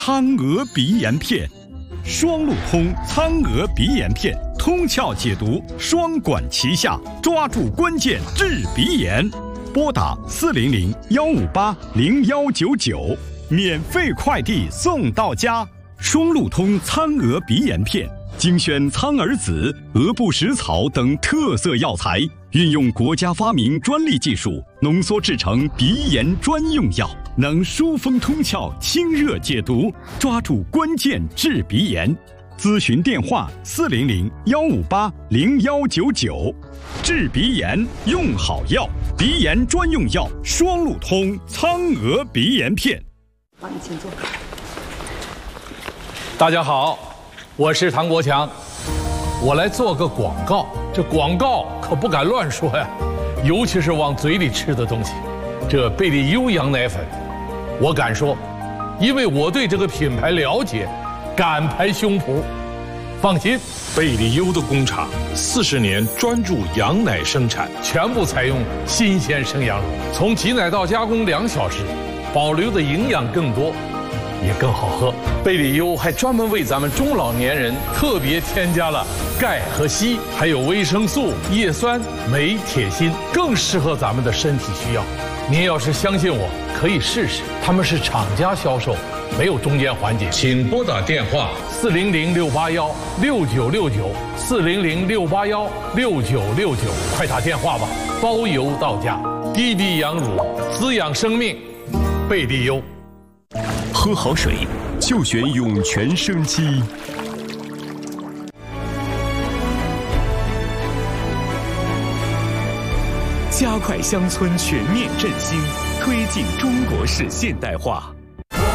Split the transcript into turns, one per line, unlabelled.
苍娥鼻炎片，双路通苍娥鼻炎片，通窍解毒，双管齐下，抓住关键治鼻炎。拨打400-158-0199，免费快递送到家。双路通苍娥鼻炎片，精选苍耳子、鹅不食草等特色药材，运用国家发明专利技术，浓缩制成鼻炎专用药，能疏风通窍、清热解毒，抓住关键治鼻炎。咨询电话400-158-0199。治鼻炎用好药，鼻炎专用药双路通苍娥鼻炎片。
好，你请坐。
大家好，我是唐国强，我来做个广告。这广告可不敢乱说呀，尤其是往嘴里吃的东西。这贝利优羊奶粉，我敢说，因为我对这个品牌了解，敢拍胸脯。放心，
贝利优的工厂40年专注羊奶生产，
全部采用新鲜生羊乳，从挤奶到加工2小时，保留的营养更多，也更好喝。贝利优还专门为咱们中老年人特别添加了钙和硒，还有维生素、叶酸、镁、铁、锌，更适合咱们的身体需要。您要是相信我，可以试试，他们是厂家销售，没有中间环节。
请拨打电话
400-681-6969400-681-6969，快打电话吧，包邮到家。低低羊乳，滋养生命，贝利优。
喝好水就选涌泉生机。加快乡村全面振兴，推进中国式现代化。